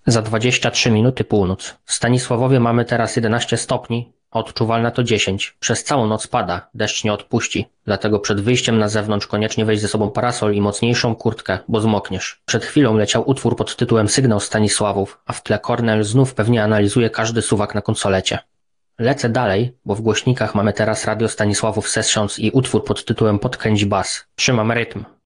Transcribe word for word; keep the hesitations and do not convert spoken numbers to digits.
Za dwadzieścia trzy minuty północ. W Stanisławowie mamy teraz jedenaście stopni, a odczuwalna to dziesięć. Przez całą noc pada, deszcz nie odpuści. Dlatego przed wyjściem na zewnątrz koniecznie weź ze sobą parasol i mocniejszą kurtkę, bo zmokniesz. Przed chwilą leciał utwór pod tytułem Sygnał Stanisławów, a w tle Kornel znów pewnie analizuje każdy suwak na konsolecie. Lecę dalej, bo w głośnikach mamy teraz Radio Stanisławów Sessions i utwór pod tytułem Podkręć bas. Trzymam rytm.